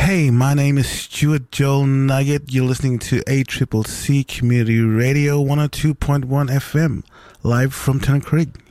Hey, my name is Stuart Joel Nugget. You're listening to ACCC Community Radio 102.1 FM, live from Tennant Creek.